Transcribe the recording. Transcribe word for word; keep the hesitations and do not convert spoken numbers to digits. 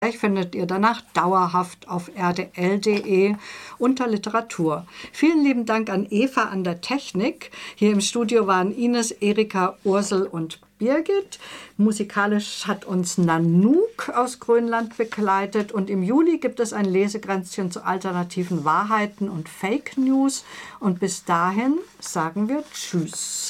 findet ihr danach dauerhaft auf r d l punkt d e unter Literatur. Vielen lieben Dank an Eva an der Technik. Hier im Studio waren Ines, Erika, Ursel und Birgit. Musikalisch hat uns Nanook aus Grönland begleitet. Und im Juli gibt es ein Lesekränzchen zu alternativen Wahrheiten und Fake News. Und bis dahin sagen wir Tschüss.